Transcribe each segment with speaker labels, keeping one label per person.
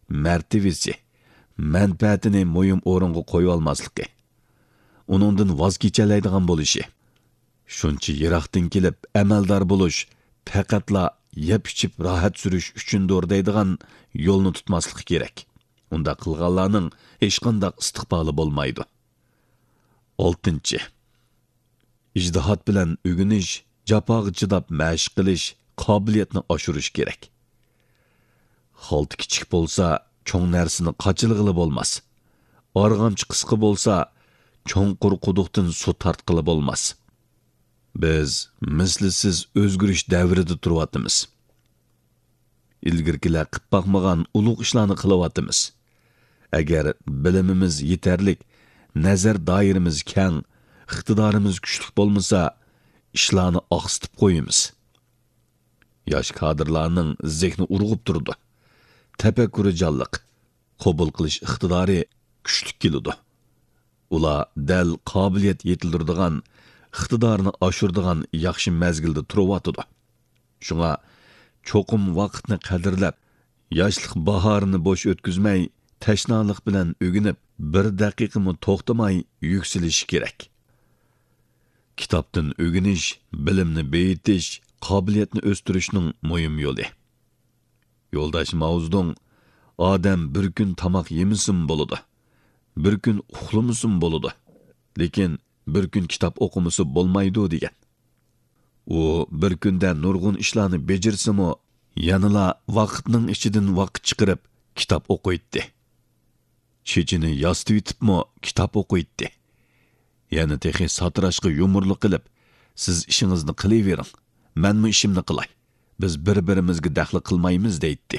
Speaker 1: mərtəbəsi, mənfəətini mühim o'ringa qoyub olmasligi, uningdan voz kechiladigan bo'lishi, shuncha yiroqdan kelib amaldor bo'lish faqatla yeb ichib rohat surish uchundir deydigan yo'lni tutmasligi kerak. Unda qilganlarning hech qanday istiqboli bo'lmaydi. 6. İjtihad bilan o'rganish, jafoga chidab mashq qilish qobiliyatni oshirish kerak. Xalti kichik bo'lsa, cho'ng narsani qochilg'ili bo'lmas. Arg'amchi qisqa bo'lsa, cho'nqur quduqdan suv tortqili bo'lmas. Biz mislsiz o'zgarish davrida turyapmiz. Ilgirkilar qilib boqmagan ulug' ishlarni qilyapmiz. Agar bilimimiz yetarlik, nazar doiramiz keng, iqtidorimiz kuchli bo'lmasa, ishlarni oqsitib qo'yamiz. Yosh kadrlarning zehni urg'ib turdi. Tafakkuri jonliq, qabul qilish iqtidori kuchli keladi. Ular dal qobiliyat yetildiradigan, iqtidorni oshiradigan yaxshi mazgilda turyapti. Shunga cho'qim vaqtni qadrlab, yoshlik bahorini bo'sh o'tkazmay, tashnalik bilan o'ginib, bir daqiqami to'xtamay yuksalish kerak. Kitobdan o'ginish, bilimni beyitish, qobiliyatni o'stirishning muhim yo'li. Yo'ldosh Mavzudun odam bir kun tamoq yemisin bo'ladi, bir kun uxlamasin bo'ladi, lekin bir kun kitob o'qimasi bo'lmaydi degan. U bir kunda nurg'un ishlarni bejirsimi, yanala vaqtning ichidan vaqt chiqarib kitob o'qiydi. Chechini yostitibmi kitob o'qiydi. Yani texi satrashqa yumurlik qilib, siz ishingizni qilavering, menmi ishimni qilay. Biz bir-birimizga daxli qilmaymiz deydi.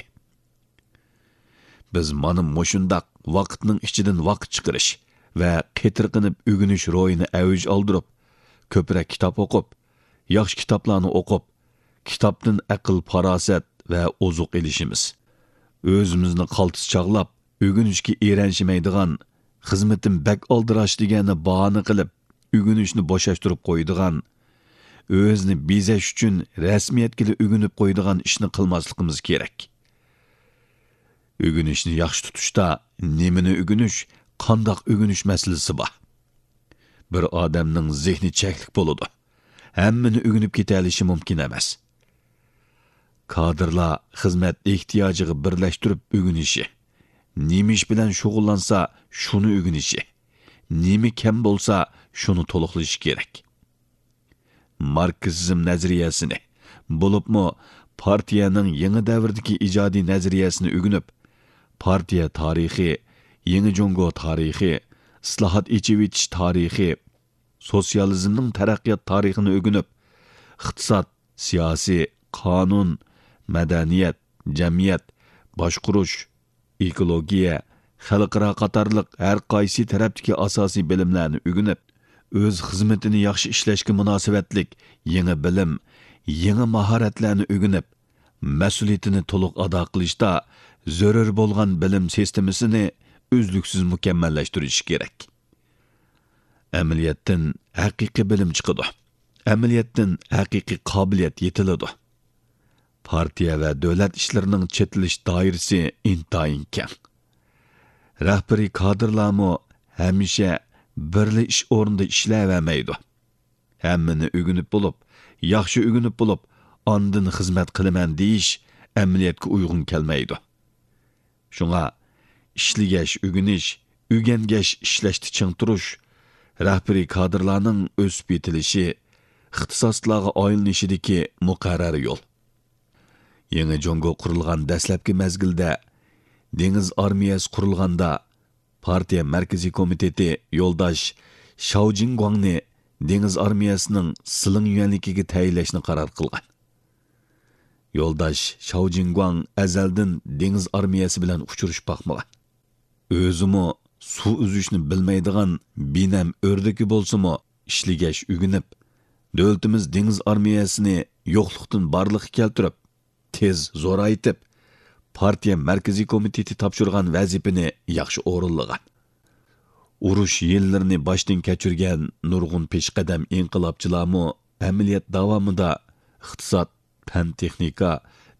Speaker 1: Biz mana mushundaq vaqtning ichidan vaqt chiqarish va qetirqinib o'ginish ro'yini avj oldirib, ko'proq kitob o'qib, yaxshi kitoblarni o'qib, kitobdan aql, farosat va ozuq elishimiz. O'zimizni qaltis chaqlab, o'ginishga eranishmaydigan, xizmatim bak oldirash deganni bahona qilib, o'ginishni bo'shashtirib qo'ydigan, o'zni bezash uchun rasmiyatga o'ginib qo'ydigan ishni qilmasligimiz kerak. O'ginishni yaxshi tutishda nimani o'ginish, qandoq o'ginish masalasi bor. Bir odamning zehni cheklik bo'ladi. Hammani o'ginib keta olishi mumkin emas. Kadrlar xizmat ehtiyojiga birlashtirib o'ginishi, nima ish bilan shug'ullansa, shuni o'ginishi, nima kam bo'lsa, shuni to'liqlashi kerak. Marksizm nazariyasini, bo'libmi partiyaning yangi davrdagi ijodiy nazariyasini o'ginib, partiya tarixi, yangi Jongo tarixi, islohot echivitish tarixi, sotsializmning taraqqiyot tarixini o'ginib, iqtisod, siyosiy, qonun, madaniyat, jamiyat, boshqurish, ekologiya, xalqaro qatorliq har qaysi tarafdagi asosiy bilimlarni o'ginib, o'z xizmatini yaxshi ishlashga munosabatlik yangi bilim, yangi mahoratlarni o'ginib, mas'uliyatini to'liq ado qilishda zarur bo'lgan bilim sistemasini uzluksiz mukammallashtirish kerak. Amaliyotdan haqiqiy bilim chiqadi. Amaliyotdan haqiqiy qobiliyat yetiladi. Partiya va davlat ishlarining chetilish doirasi intayin keng. Rahbariy kadrlarmi hamisha birli ish o'rnida ishlayvermaydi. Hammani o'ginib bo'lib, yaxshi o'ginib bo'lib, ondan xizmat qilaman deyish amaliyotga uyg'un kelmaydi. Shunga ishlagash, o'ginish, o'rgangash, ishlashni ching turish, rahbariy kadrlarning o'sib yetilishi, ixtisoslarga oylinishidagi muqarrar yo'l. Yangi Jongo qurilgan dastlabki mezgilda, dengiz armiyasi qurilganda, partiya markaziy komiteti yo'ldosh Shao Jingguangni dengiz armiyasining siling yuanligiga tayinlashni qaror qilgan. Yo'ldosh Shao Jingguang azaldan dengiz armiyasi bilan uchirish baqmagan. O'zimi suv uzishni bilmaydigan binam o'rdaki bo'lsa-mu, ishlagash o'ginib, davlatimiz dengiz armiyasini yo'qlikdan barliqqa keltirib, tez zo'raytib, partiya markaziy komiteti topshirgan vazifani yaxshi o'rinlagan. Urush yillarini boshdan kechirgan nurg'un peshqadam inqilobchilarmi amaliyot davomida iqtisod, fan texnika,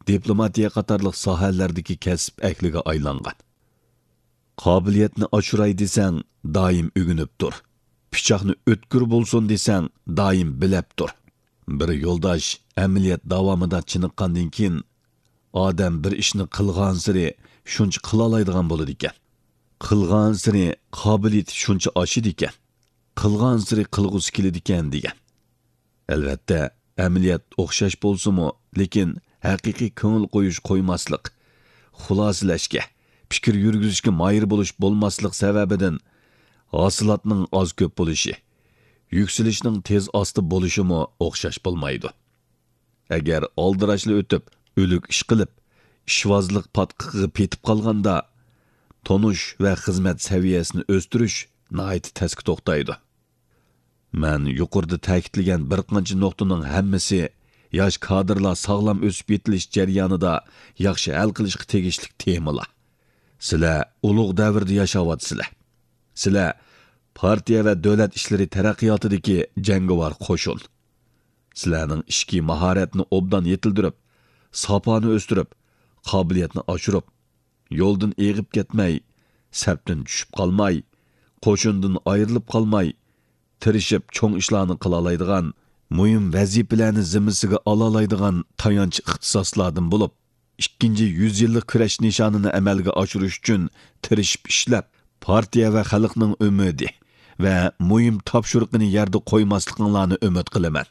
Speaker 1: diplomatiya qatorliq sohalardagi kasb ahliga aylangan. Qobiliyatni oshiray desang, doim o'ginib tur. Pichoqni o'tkir bo'lsin desang, doim bilib tur. Bir yo'ldosh amaliyot davomida chiniqqandan keyin odam bir ishni qilgan siri shuncha qila oladigan bo'ladi ekan. Qilgan siri qobiliyati shuncha oshidi ekan. Qilgan siri qilg'usi keladi ekan degan. Albatta, amaliyot o'xshash bo'lsa-mu, lekin haqiqiy ko'ngil qo'yish qo'ymaslik, xulosalashga, fikr yurgizishga moyir bo'lish bo'lmaslik sababidan hosilotning oz ko'p bo'lishi, yuksilishning tez osti bo'lishimi o'xshash bo'lmaydi. Agar oldirashli o'tib, o'lik ish qilib, ishvozlik patqiqiga petib qolganda, tonish va xizmat saviyasini o'stirish nihoyat tezki to'xtaydi. Men yuqorida ta'kidlagan bir qancha nuqtaning hammasi yosh kadrlar sog'lom o'sib yetilish jarayonida yaxshi hal qilishga tegishli temalar. Sizlar ulug' davrda yashayapsizlar. Sizlar partiya va davlat ishlari taraqqiyotidagi jangovar qo'shin. Sizlarning ishki mahoratni obdan yetildirib, sopani o'stirib, qobiliyatni oshirib, yo'ldan eg'ib ketmay, sapdan tushib qolmay, qo'shindan ayrilib qolmay, tirishib cho'ng ishlarni qila oladigan, muhim vazifalarni zimmasiga ola oladigan tayanch ixtisoslardan bo'lib, 2-100 yillik kurash nishonini amalga oshirish uchun tirishib ishlab, partiya va xalqning umidi va muhim topshiriqni yerda qo'ymasliklarini umid qilaman.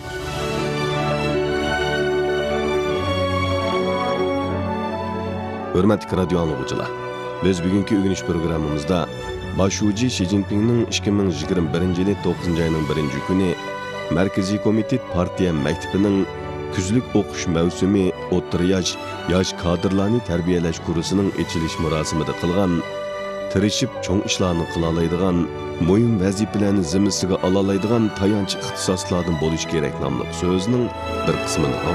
Speaker 2: Hürmetli radyo anlıqçılar, biz bugünkü ögünüş programımızda Başuji Xi Jinping'nin 2021 yılı 9. ayının 1. günü Merkezi Komitet Partiya Mektebi'nin küzlük okuş mevsimi o'ttir yosh kadrlarni tarbiyalash kursuning ochilish marosimida qilgan, tirishib cho'ng ishlarni qila oladigan, muhim vazifalarni zimmasiga ola oladigan tayanch ixtisoslardan bo'lish kerak nomli so'zning bir qismini